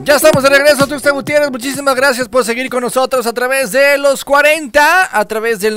Ya estamos de regreso, Tuxtla Gutiérrez, muchísimas gracias por seguir con nosotros a través de los 40, a través del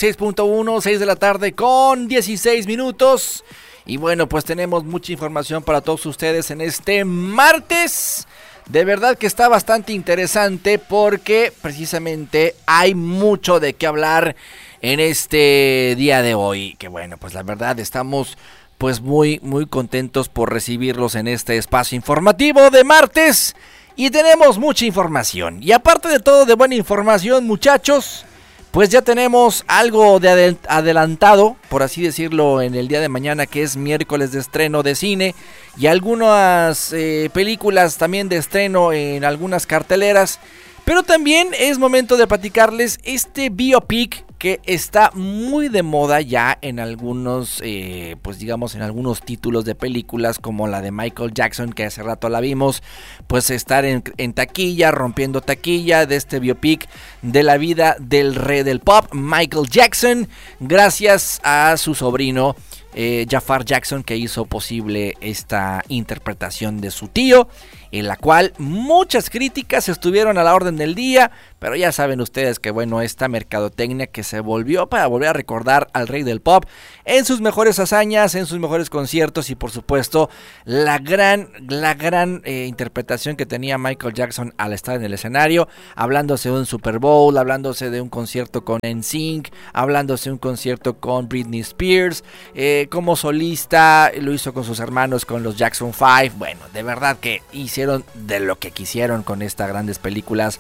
96.1, 6 de la tarde con 16 minutos. Y bueno, pues tenemos mucha información para todos ustedes en este martes. De verdad que está bastante interesante porque precisamente hay mucho de qué hablar en este día de hoy. Que bueno, pues la verdad estamos pues muy contentos por recibirlos en este espacio informativo de martes. Y tenemos mucha información. Y aparte de todo de buena información, muchachos, pues ya tenemos algo de adelantado, por así decirlo, en el día de mañana, que es miércoles de estreno de cine. Y algunas películas también de estreno en algunas carteleras. Pero también es momento de platicarles este biopic que está muy de moda ya en algunos, pues digamos en algunos títulos de películas como la de Michael Jackson, que hace rato la vimos, pues estar en taquilla, rompiendo taquilla de este biopic de la vida del rey del pop, Michael Jackson, gracias a su sobrino Jafar Jackson, que hizo posible esta interpretación de su tío, en la cual muchas críticas estuvieron a la orden del día, pero ya saben ustedes que bueno, esta mercadotecnia que se volvió para volver a recordar al rey del pop en sus mejores hazañas, en sus mejores conciertos y por supuesto la gran interpretación que tenía Michael Jackson al estar en el escenario, hablándose de un Super Bowl, hablándose de un concierto con NSYNC, hablándose de un concierto con Britney Spears, como solista lo hizo con sus hermanos, con los Jackson 5, bueno, de verdad que hicieron de lo que quisieron con estas grandes películas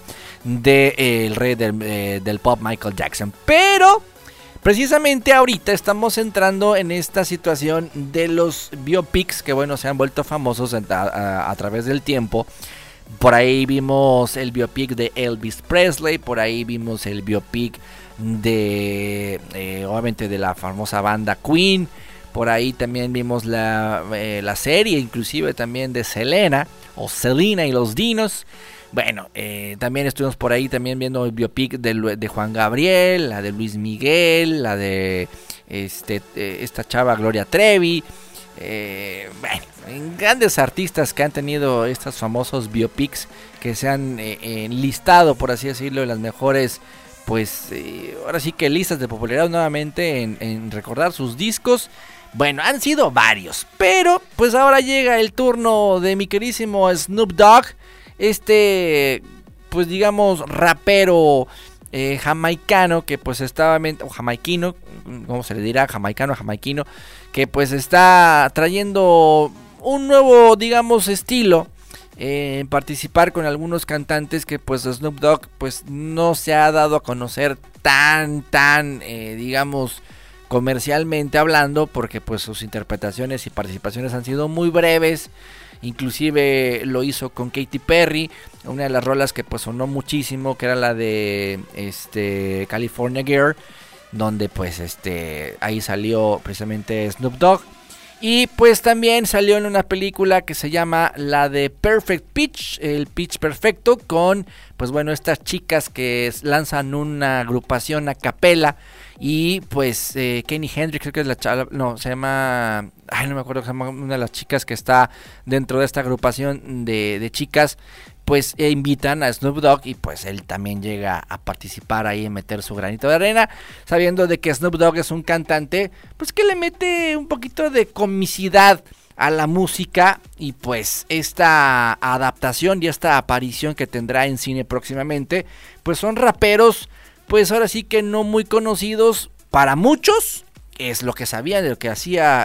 de el rey del pop Michael Jackson. Pero precisamente ahorita estamos entrando en esta situación de los biopics que bueno, se han vuelto famosos a través del tiempo. Por ahí vimos el biopic de Elvis Presley, por ahí vimos el biopic de obviamente de la famosa banda Queen. Por ahí también vimos la serie inclusive también de Selena o Selena y los Dinos. Bueno, también estuvimos por ahí también viendo el biopic de Juan Gabriel, la de Luis Miguel, la de esta chava Gloria Trevi. Bueno, grandes artistas que han tenido estos famosos biopics que se han listado, por así decirlo, en las mejores, pues ahora sí que listas de popularidad nuevamente en recordar sus discos. Bueno, han sido varios, pero pues ahora llega el turno de mi querísimo Snoop Dogg, pues digamos rapero jamaicano que pues estaba, o jamaiquino, ¿cómo se le dirá? Jamaiquino, que pues está trayendo un nuevo, digamos, estilo, participar con algunos cantantes que pues Snoop Dogg pues no se ha dado a conocer tan digamos, comercialmente hablando, porque pues sus interpretaciones y participaciones han sido muy breves. Inclusive lo hizo con Katy Perry, una de las rolas que pues sonó muchísimo, que era la de California Girl, donde pues ahí salió precisamente Snoop Dogg. Y pues también salió en una película que se llama la de Perfect Pitch, el Pitch Perfecto, con pues bueno, estas chicas que lanzan una agrupación a capela. Y pues Kenny Hendrix, creo que es la chava, no, se llama, no me acuerdo, se llama una de las chicas que está dentro de esta agrupación de chicas, pues invitan a Snoop Dogg y pues él también llega a participar ahí, en meter su granito de arena, sabiendo de que Snoop Dogg es un cantante, pues que le mete un poquito de comicidad a la música. Y pues esta adaptación y esta aparición que tendrá en cine próximamente, pues son raperos, pues ahora sí que no muy conocidos para muchos, es lo que sabían de lo que hacía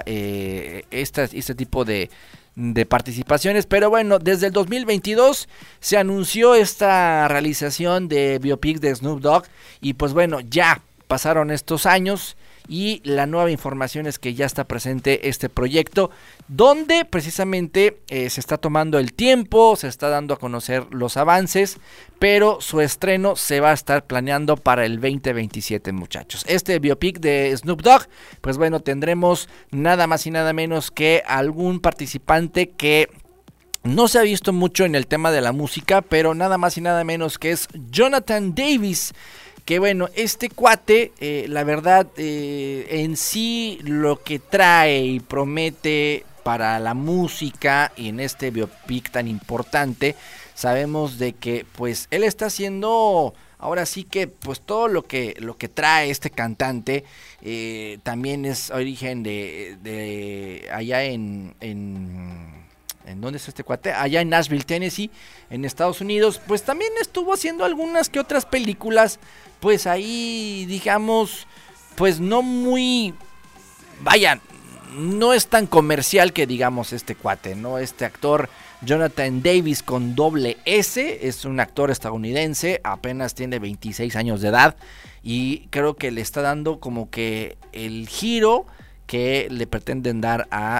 este tipo de participaciones. Pero bueno, desde el 2022 se anunció esta realización de biopic de Snoop Dogg y pues bueno, ya pasaron estos años y la nueva información es que ya está presente este proyecto donde precisamente se está tomando el tiempo, se está dando a conocer los avances, pero su estreno se va a estar planeando para el 2027, muchachos. Este biopic de Snoop Dogg, pues bueno, tendremos nada más y nada menos que algún participante que no se ha visto mucho en el tema de la música, pero nada más y nada menos que es Jonathan Davis. Que bueno, este cuate, la verdad, en sí lo que trae y promete para la música y en este biopic tan importante, sabemos de que pues él está haciendo ahora sí que pues todo lo que trae este cantante también es origen de allá ¿en dónde está este cuate? Allá en Nashville, Tennessee, en Estados Unidos. Pues también estuvo haciendo algunas que otras películas, pues ahí digamos, pues no muy, vaya, no es tan comercial que digamos este cuate, ¿no? Este actor Jonathan Davis con doble S, es un actor estadounidense, apenas tiene 26 años de edad y creo que le está dando como que el giro que le pretenden dar a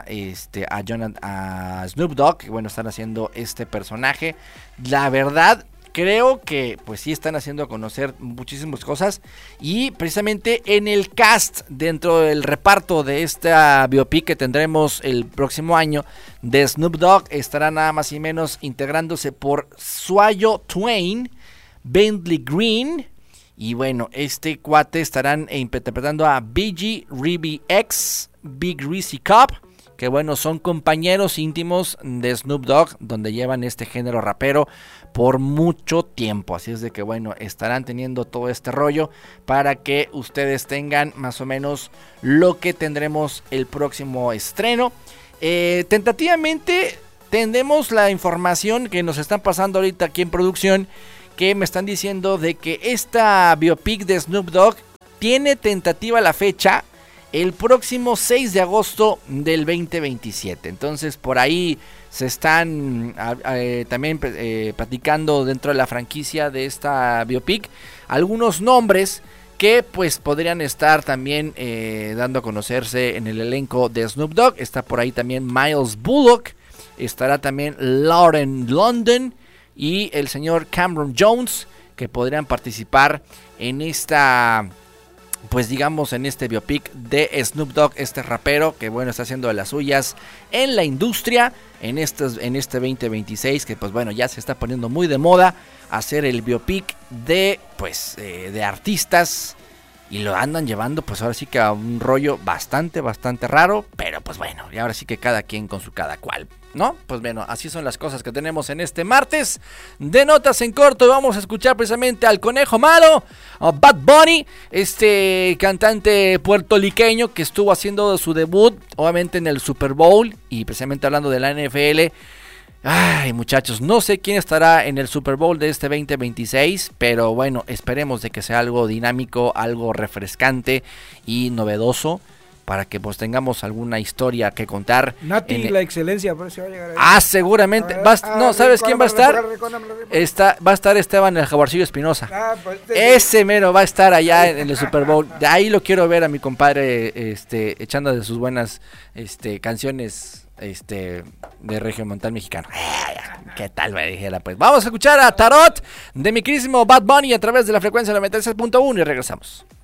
Snoop Dogg, que bueno, están haciendo este personaje. La verdad, creo que pues sí están haciendo a conocer muchísimas cosas y precisamente en el cast, dentro del reparto de esta biopic que tendremos el próximo año de Snoop Dogg, estará nada más y menos integrándose por Suayo Twain, Bentley Green y bueno, este cuate estarán interpretando a BG Ribby X, Big Greasy Cop, que bueno, son compañeros íntimos de Snoop Dogg, donde llevan este género rapero por mucho tiempo. Así es de que bueno, estarán teniendo todo este rollo para que ustedes tengan más o menos lo que tendremos el próximo estreno. Tentativamente tendremos la información que nos están pasando ahorita aquí en producción, que me están diciendo de que esta biopic de Snoop Dogg tiene tentativa la fecha el próximo 6 de agosto del 2027. Entonces por ahí se están también platicando dentro de la franquicia de esta biopic algunos nombres que pues podrían estar también dando a conocerse en el elenco de Snoop Dogg. Está por ahí también Miles Bullock, estará también Lauren London y el señor Cameron Jones, que podrían participar en esta, pues digamos, en este biopic de Snoop Dogg, este rapero que bueno, está haciendo de las suyas en la industria en este 2026, que pues bueno, ya se está poniendo muy de moda hacer el biopic de pues de artistas, y lo andan llevando pues ahora sí que a un rollo bastante raro, pero pues bueno, y ahora sí que cada quien con su cada cual, ¿no? Pues bueno, así son las cosas que tenemos en este martes de Notas en Corto. Vamos a escuchar precisamente al Conejo Malo, a Bad Bunny, este cantante puertorriqueño que estuvo haciendo su debut obviamente en el Super Bowl, y precisamente hablando de la NFL. Ay, muchachos, no sé quién estará en el Super Bowl de este 2026, pero bueno, esperemos de que sea algo dinámico, algo refrescante y novedoso, para que pues tengamos alguna historia que contar. Nati, la excelencia, pero si va a llegar ahí. Seguramente. No, ¿sabes quién va a estar? Va a estar Esteban el Jaguarcillo Espinosa. Pues, ese mero va a estar allá en el Super Bowl. De ahí lo quiero ver a mi compadre echando de sus buenas canciones de regiomontal mexicano. ¿Qué tal me dijera? Pues vamos a escuchar a Tarot de mi querísimo Bad Bunny a través de la frecuencia 96.1 y regresamos.